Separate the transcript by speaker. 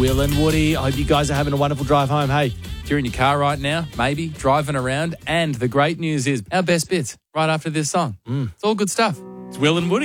Speaker 1: Will and Woody. I hope you guys are having a wonderful drive home. Hey,
Speaker 2: If you're in your car right now, maybe driving around, and the great news is our best bits right after this song. It's all good stuff. It's Will and Woody.